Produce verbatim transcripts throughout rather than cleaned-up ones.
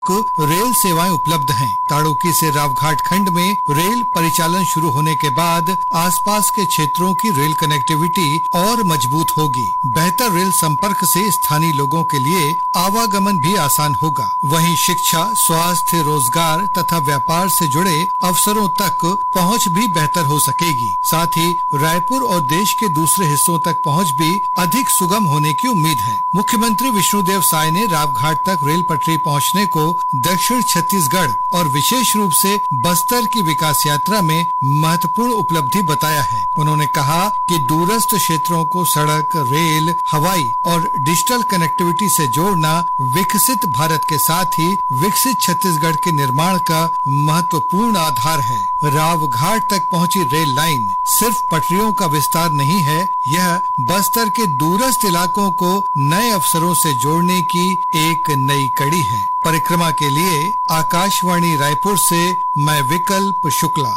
Rail सेवाएं उपलब्ध हैं। ताड़ोकी से रावघाट खंड में रेल परिचालन शुरू होने के बाद आसपास के क्षेत्रों की रेल कनेक्टिविटी और मजबूत होगी। बेहतर रेल संपर्क से स्थानीय लोगों के लिए आवागमन भी आसान होगा। वहीं शिक्षा, स्वास्थ्य, रोजगार तथा व्यापार से जुड़े अवसरों तक पहुंच भी बेहतर हो सकेगी। साथ ही रायपुर और देश के दूसरे हिस्सों तक पहुंच भी अधिक सुगम होने की उम्मीद है। मुख्यमंत्री विष्णुदेव साय ने रावघाट तक रेल पटरी पहुंचने को दक्षिण छत्तीसगढ़ और विशेष रूप से बस्तर की विकास यात्रा में महत्वपूर्ण उपलब्धि बताया है। उन्होंने कहा कि दूरस्थ क्षेत्रों को सड़क, रेल, हवाई और डिजिटल कनेक्टिविटी से जोड़ना विकसित भारत के साथ ही विकसित छत्तीसगढ़ के निर्माण का महत्वपूर्ण आधार है। रावघाट तक पहुंची रेल लाइन सिर्फ पटरियों का विस्तार नहीं है, यह बस्तर के दूरस्थ इलाकों को नए अवसरों से जोड़ने की एक नई कड़ी है। परिक्रमा के लिए आकाशवाणी रायपुर से मैं विकल्प शुक्ला।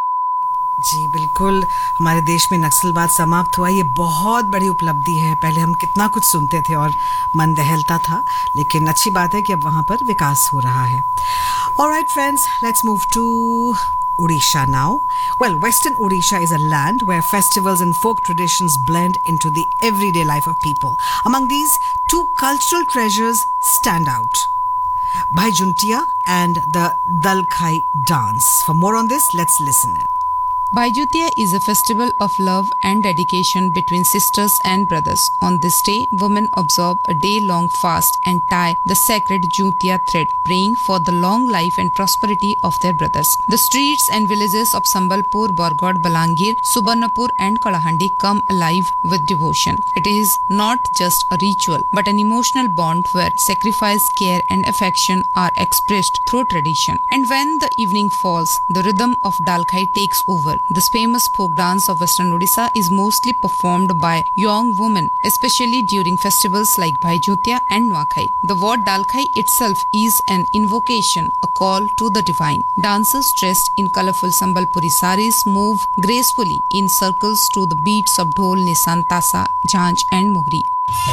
जी बिल्कुल, हमारे देश में नक्सलवाद समाप्त हुआ, ये बहुत बड़ी उपलब्धि है। पहले हम कितना कुछ सुनते थे और मन दहलता था, लेकिन अच्छी बात है कि अब वहाँ पर विकास हो रहा है। Alright friends, let's move to Odisha now. Well, Western Odisha is a land where festivals and folk traditions blend into the everyday life of people. Among these, two cultural treasures stand out: Bhai Juntia and the Dalkhai dance. For more on this, let's listen in. Bhai Juntia is a festival of love and dedication between sisters and brothers. On this day, women observe a day-long fast and tie the sacred Juntia thread, praying for the long life and prosperity of their brothers. The streets and villages of Sambalpur, Bargod, Balangir, Subarnapur and Kalahandi come alive with devotion. It is not just a ritual, but an emotional bond where sacrifice, care and affection are expressed through tradition. And when the evening falls, the rhythm of Dalkhai takes over. This famous folk dance of Western Odisha is mostly performed by young women, especially during festivals like Bhai Juntia and Nuakhai. The word Dalkhai itself is an invocation, a call to the divine. Dancers dressed in colorful Sambalpuri saris move gracefully in circles to the beats of dhol, nisan, tasa, jhanj and mohri.